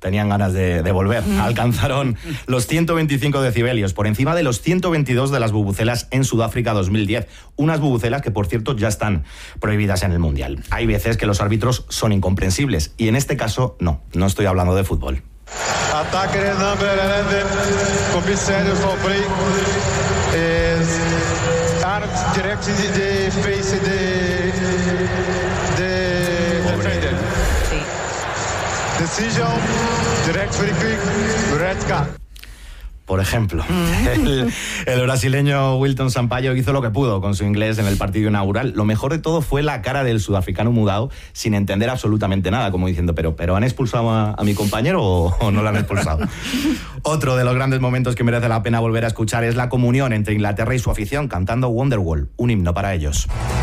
tenían ganas de volver. Alcanzaron los 125 decibelios, por encima de los 122 de las bubucelas en Sudáfrica 2010. Unas bubucelas que, por cierto, ya están prohibidas en el Mundial. Hay veces que los árbitros son incomprensibles, y en este caso no estoy hablando de fútbol. Ataque de number 11, comisario Sobri, arms direct de face de defender. Decision, direct free kick, red card. Por ejemplo, el brasileño Wilton Sampaio hizo lo que pudo con su inglés en el partido inaugural. Lo mejor de todo fue la cara del sudafricano mudado, sin entender absolutamente nada, como diciendo, ¿pero han expulsado a mi compañero o no lo han expulsado? Otro de los grandes momentos que merece la pena volver a escuchar es la comunión entre Inglaterra y su afición, cantando Wonderwall, un himno para ellos.